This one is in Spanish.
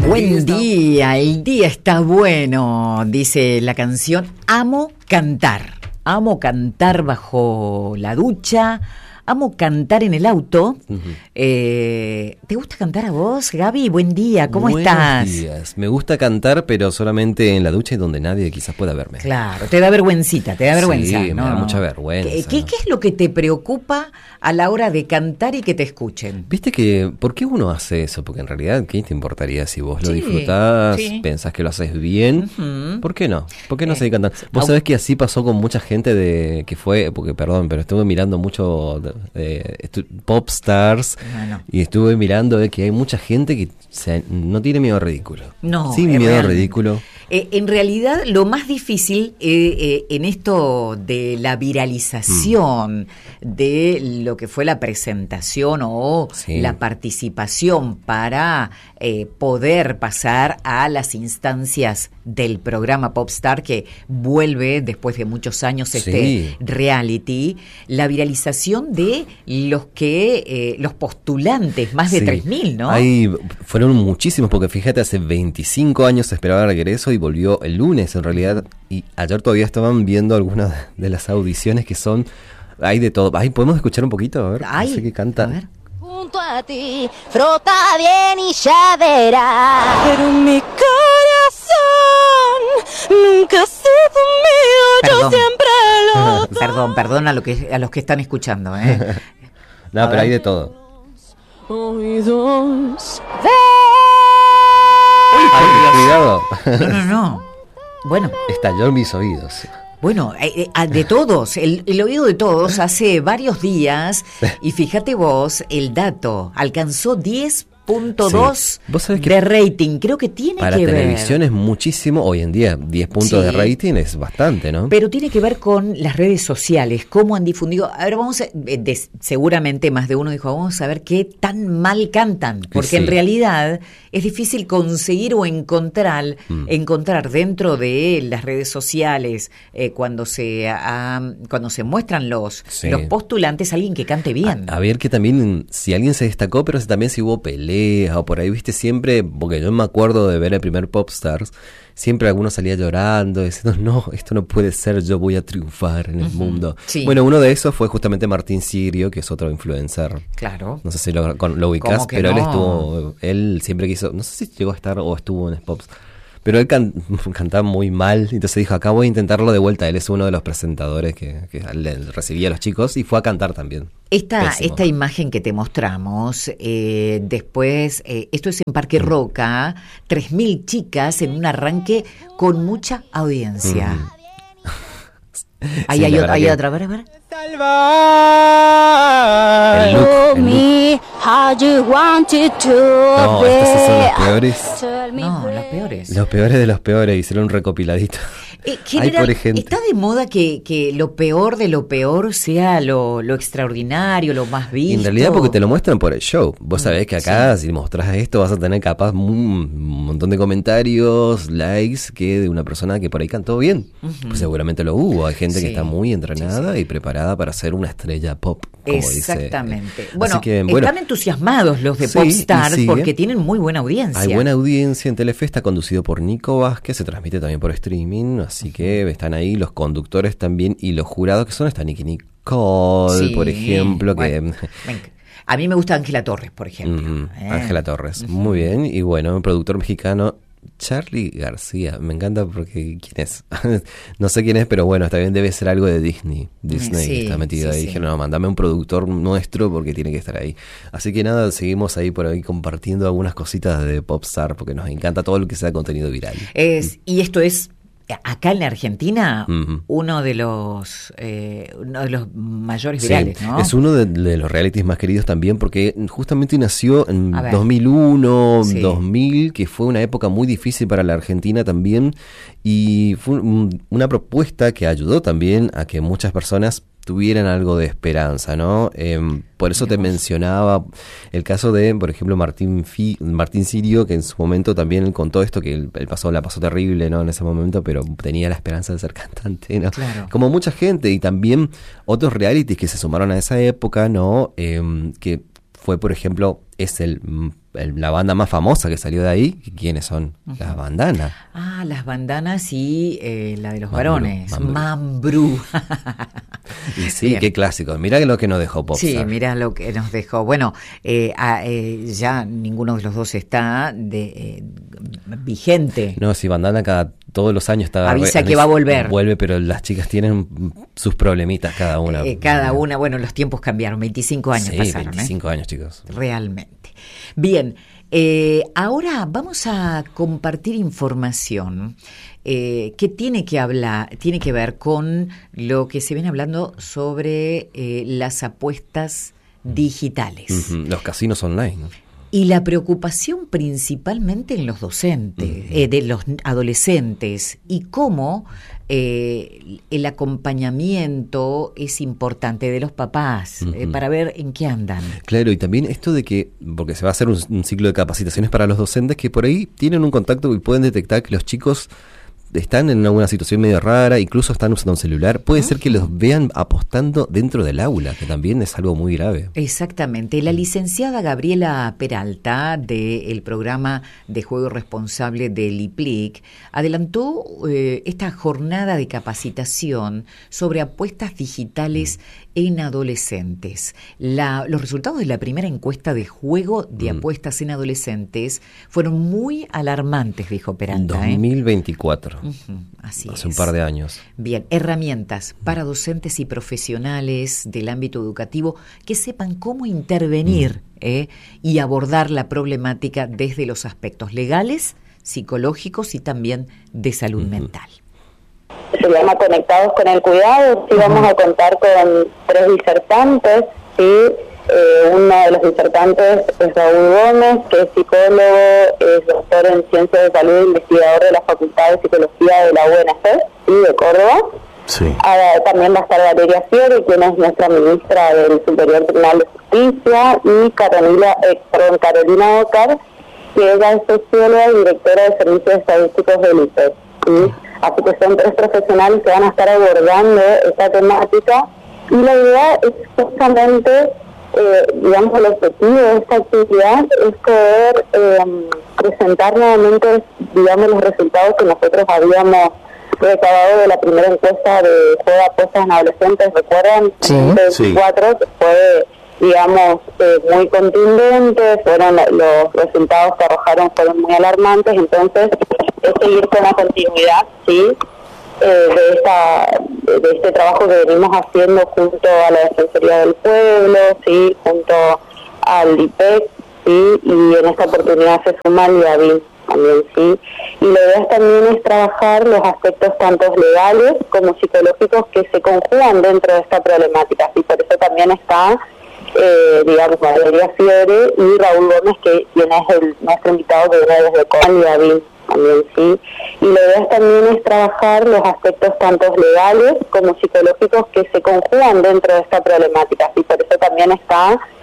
Buen día, el día está bueno, dice la canción. Amo cantar bajo la ducha, amo cantar en el auto. ¿Te gusta cantar a vos, Gaby? Buen día, ¿cómo estás? Buenos días, me gusta cantar, pero solamente en la ducha y donde nadie quizás pueda verme. Claro, te da vergüencita, Sí, ¿no? me da mucha vergüenza. ¿Qué es lo que te preocupa a la hora de cantar y que te escuchen? Viste que, ¿por qué uno hace eso? Porque en realidad, ¿qué te importaría si vos lo Sí, disfrutás, sí. pensás que lo haces bien? Ujú. ¿Por qué no? ¿Por qué no seguir cantando? Vos sabés que así pasó con mucha gente que fue, porque perdón, pero estuve mirando mucho pop stars Bueno. y estuve mirando que hay mucha gente que no tiene miedo al ridículo. No, sin es miedo al realmente. ridículo. En realidad, lo más difícil en esto de la viralización de lo que fue la presentación o Sí. la participación para poder pasar a las instancias del programa Popstar, que vuelve después de muchos años Sí. reality, la viralización de los postulantes, más de Sí. 3.000, ¿no? Fueron muchísimos, porque fíjate, hace 25 años se esperaba el regreso y volvió el lunes en realidad. Y ayer todavía estaban viendo algunas de las audiciones que son... Hay de todo. ¿Podemos escuchar un poquito? A ver, Ay, no sé qué canta. a ver. Junto a ti, frota bien y ya verás. Pero mi corazón nunca ha sido mío, Perdón. yo siempre lo Perdón a los que están escuchando, ¿eh? No, A pero ver. hay de todo. oídos. Cuidado. No. Bueno, Estalló en mis oídos. de todos, el oído de todos hace varios días, y fíjate vos, el dato alcanzó 10.2 Sí. Vos sabés que de rating, creo que tiene Para que televisión ver. es muchísimo. Hoy en día, 10 puntos de Sí. rating es bastante, ¿no? Pero tiene que ver con las redes sociales, cómo han difundido. A ver, seguramente más de uno dijo, vamos a ver qué tan mal cantan, porque Sí. en realidad es difícil conseguir o encontrar dentro de las redes sociales, cuando se muestran los Sí. postulantes, alguien que cante bien. A ver que también, si alguien se destacó, pero también si hubo peleas o por ahí, viste, siempre, porque yo me acuerdo de ver el primer Popstars, siempre alguno salía llorando, diciendo, no, esto no puede ser, yo voy a triunfar en el mundo. Sí. Bueno, uno de esos fue justamente Martín Sirio, que es otro influencer. Claro. No sé si lo ubicás, ¿Cómo que pero no? él siempre quiso, no sé si llegó a estar o estuvo en Pops, pero él cantaba muy mal, entonces dijo, acá voy a intentarlo de vuelta. Él es uno de los presentadores que recibía a los chicos y fue a cantar también. Pésimo. Esta imagen que te mostramos, después, esto es en Parque Roca, 3.000 chicas en un arranque con mucha audiencia. Ahí Sí, hay la otra, verdad que- a ver. El look, Show el look. me how you wanted to No, estos sí son los be. peores. Tell me No, where- los peores. Los peores de los peores, hicieron un recopiladito. General, por ejemplo. está de moda que lo peor de lo peor sea lo extraordinario, lo más visto. En realidad porque te lo muestran por el show. Vos sabés que acá, si mostrás esto, vas a tener capaz un montón de comentarios, likes, que de una persona que por ahí cantó bien. Pues seguramente lo hubo. Hay gente Sí. que está muy entrenada y preparada para ser una estrella pop, como Exactamente. dice. Bueno, Así que, están entusiasmados los de Sí, Popstars y sigue. porque tienen muy buena audiencia. Hay buena audiencia en Telefe, está conducido por Nico Vázquez, se transmite también por streaming, así que están ahí los conductores también y los jurados que son, está Nicky Nicole, Sí, por ejemplo, bueno, a mí me gusta Ángela Torres, por ejemplo. Ángela Torres, muy bien, y bueno, un productor mexicano, Charly García, me encanta porque, ¿quién es? No sé quién es, pero bueno, está bien, debe ser algo de Disney Sí, que está metido sí, ahí. sí. Dijeron, no, mandame un productor nuestro porque tiene que estar ahí. Así que nada, seguimos ahí por ahí compartiendo algunas cositas de Popstar porque nos encanta todo lo que sea contenido viral. Y esto es, acá en la Argentina, Ujú. uno de los mayores virales, Sí, ¿no? es uno de los realities más queridos también porque justamente nació en A ver. 2001, Sí. 2000, que fue una época muy difícil para la Argentina también y fue una propuesta que ayudó también a que muchas personas tuvieran algo de esperanza, ¿no? Por eso te mencionaba el caso de, por ejemplo, Martín Sirio, que en su momento también contó esto, que él la pasó terrible, ¿no? En ese momento, pero tenía la esperanza de ser cantante, ¿no? Claro. Como mucha gente, y también otros realities que se sumaron a esa época, ¿no? Que fue, por ejemplo, es el la banda más famosa que salió de ahí, ¿quiénes son? Las bandanas. Ah, las bandanas y la de los Mambrú, varones. Mambrú. Y sí, Bien. qué clásico. Mirá lo que nos dejó Popstar. Sí, mira lo que nos dejó. Bueno, ya ninguno de los dos está vigente. No, si bandana todos los años está... Avisa que va a volver. Vuelve, pero las chicas tienen sus problemitas cada una. Cada una, bueno, los tiempos cambiaron, 25 años sí, pasaron. 25 años, chicos. Realmente. Bien, ahora vamos a compartir información que tiene que ver con lo que se viene hablando sobre las apuestas digitales. Los casinos online, ¿no? Y la preocupación principalmente en los docentes, de los adolescentes, y cómo el acompañamiento es importante de los papás para ver en qué andan. Claro, y también esto de que, porque se va a hacer un ciclo de capacitaciones para los docentes que por ahí tienen un contacto y pueden detectar que los chicos están en alguna situación medio rara, incluso están usando un celular, puede ser que los vean apostando dentro del aula, que también es algo muy grave. Exactamente. La licenciada Gabriela Peralta, del programa de juego responsable del IPLIC, adelantó esta jornada de capacitación sobre apuestas digitales en adolescentes. Los resultados de la primera encuesta de juego de apuestas en adolescentes fueron muy alarmantes, dijo Peralta. 2024. Así hace es. Un par de años. Bien, herramientas para docentes y profesionales del ámbito educativo que sepan cómo intervenir y abordar la problemática desde los aspectos legales, psicológicos y también de salud mental. Se llama Conectados con el Cuidado. Sí, vamos a contar con 3 disertantes. Sí, uno de los disertantes es Raúl Gómez, que es psicólogo, es doctor en Ciencias de Salud e investigador de la Facultad de Psicología de la UNC, sí, de Córdoba. Sí. También va a estar Valeria Fiore, quien es nuestra ministra del Superior Tribunal de Justicia, y Carolina Ocar, que ella es socióloga y directora de Servicios Estadísticos del IPEC. ¿Sí? Así que son 3 profesionales que van a estar abordando esta temática, y la idea es justamente, digamos, el objetivo de esta actividad es poder presentar nuevamente, digamos, los resultados que nosotros habíamos recabado de la primera encuesta de juego de apuestas en adolescentes. ¿Recuerdan? Sí. 24 fue, digamos, muy contundente, los resultados que arrojaron fueron muy alarmantes, entonces es seguir con la continuidad, ¿sí? De este trabajo que venimos haciendo junto a la Defensoría del Pueblo, sí, junto al IPEC, sí, y en esta oportunidad se suma el IABIN también, sí. Y la idea también es trabajar los aspectos tanto legales como psicológicos que se conjugan dentro de esta problemática, y por eso también está digamos, Valeria Fiore y Raúl Gómez, quien es nuestro invitado que viene desde Córdoba, también, sí. Y la idea también es trabajar los aspectos tanto legales como psicológicos que se conjugan dentro de esta problemática, y por eso también está